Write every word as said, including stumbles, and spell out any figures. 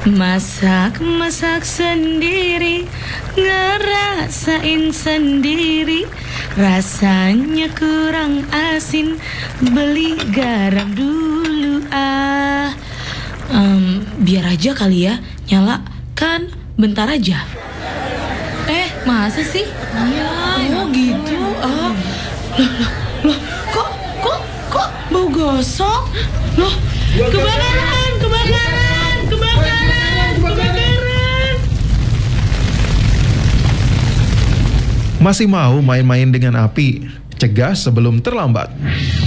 Masak-masak sendiri, ngerasain sendiri, rasanya kurang asin, beli garam dulu ah. um, Biar aja kali ya, nyala kan bentar aja. Eh, masa sih? Iya. Oh gitu ah. Loh, loh, loh, kok, kok, kok bau gosong? Loh, kebakaran, kebakaran, kebakaran, kebakaran. Masih mau main-main dengan api? Cegah sebelum terlambat.